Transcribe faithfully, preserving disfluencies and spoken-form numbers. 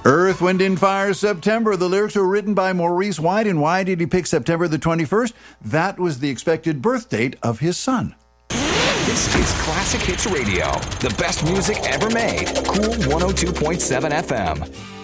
Earth, Wind and Fire, September. The lyrics were written by Maurice White. And why did he pick September the twenty-first? That was the expected birth date of his son. This is Classic Hits Radio, the best music ever made. Cool one oh two point seven F M.